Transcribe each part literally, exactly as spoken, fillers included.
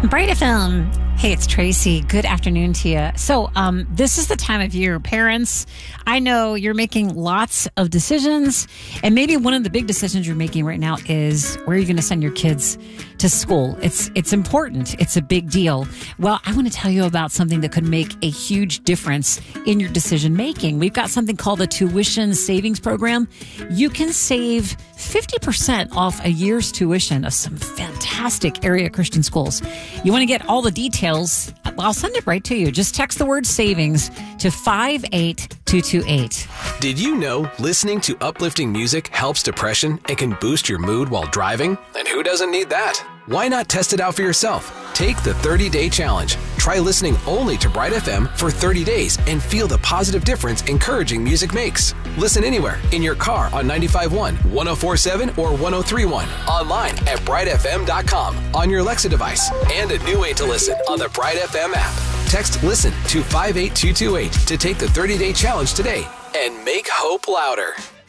Bright F M. Hey, it's Tracy. Good afternoon to you. So, um, this is the time of year, parents. I know you're making lots of decisions, and maybe one of the big decisions you're making right now is where you're going to send your kids to school. It's it's important. It's a big deal. Well, I want to tell you about something that could make a huge difference in your decision making. We've got something called the Tuition Savings Program. You can save fifty percent off a year's tuition of some fantastic area Christian schools. You want to get all the details? I'll send it right to you. Just text the word savings to five eight two two eight. Did you know listening to uplifting music helps depression and can boost your mood while driving? And who doesn't need that? Why not test it out for yourself? Take the thirty-day challenge. Try listening only to Bright F M for thirty days and feel the positive difference encouraging music makes. Listen anywhere, in your car on ninety-five point one, one oh four point seven, or one oh three point one. Online at bright f m dot com, on your Alexa device, and a new way to listen on the Bright F M app. Text LISTEN to five eight two two eight to take the thirty-day challenge today and make hope louder.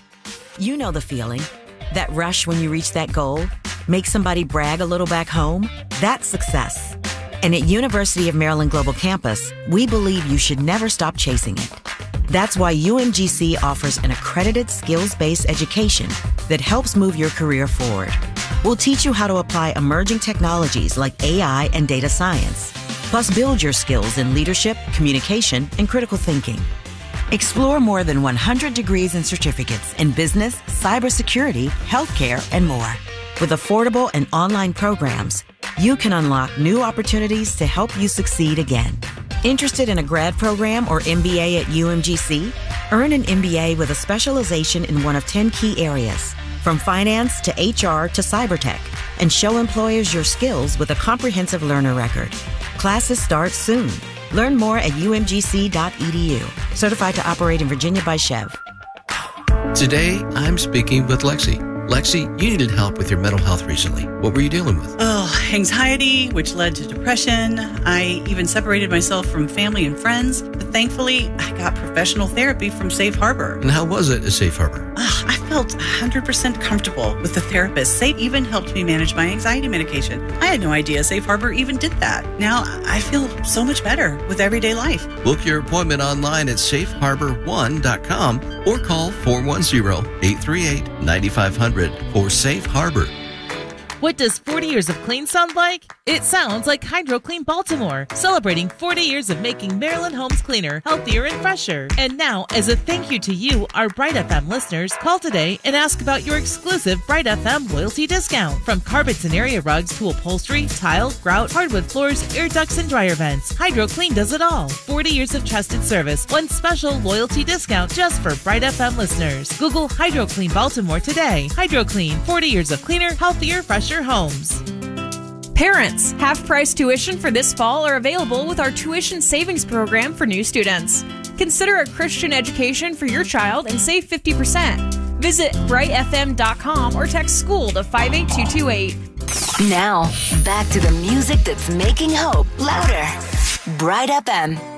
You know the feeling. That rush when you reach that goal? Make somebody brag a little back home? That's success. And at University of Maryland Global Campus, we believe you should never stop chasing it. That's why U M G C offers an accredited skills-based education that helps move your career forward. We'll teach you how to apply emerging technologies like A I and data science, plus build your skills in leadership, communication, and critical thinking. Explore more than one hundred degrees and certificates in business, cybersecurity, healthcare, and more. With affordable and online programs, you can unlock new opportunities to help you succeed again. Interested in a grad program or M B A at U M G C? Earn an M B A with a specialization in one of ten key areas, from finance to H R to cyber tech, and show employers your skills with a comprehensive learner record. Classes start soon. Learn more at u m g c dot e d u. Certified to operate in Virginia by Chev. Today, I'm speaking with Lexi. Lexi, you needed help with your mental health recently. What were you dealing with? Oh, anxiety, which led to depression. I even separated myself from family and friends. But thankfully, I got professional therapy from Safe Harbor. And how was it at Safe Harbor? Oh, I felt one hundred percent comfortable with the therapist. Safe even helped me manage my anxiety medication. I had no idea Safe Harbor even did that. Now I feel so much better with everyday life. Book your appointment online at safe harbor one dot com or call four one zero, eight three eight, nine five zero zero for Safe Harbor. What does forty years of clean sound like? It sounds like Hydro Clean Baltimore, celebrating forty years of making Maryland homes cleaner, healthier, and fresher. And now, as a thank you to you, our Bright F M listeners, call today and ask about your exclusive Bright F M loyalty discount. From carpets and area rugs to upholstery, tile, grout, hardwood floors, air ducts, and dryer vents, Hydro Clean does it all. forty years of trusted service, one special loyalty discount just for Bright F M listeners. Google Hydro Clean Baltimore today. Hydro Clean, forty years of cleaner, healthier, fresher homes. Parents, half-price tuition for this fall are available with our Tuition Savings Program for new students. Consider a Christian education for your child and save fifty percent. Visit bright f m dot com or text SCHOOL to five eight two two eight. Now, back to the music that's making hope louder. Bright F M.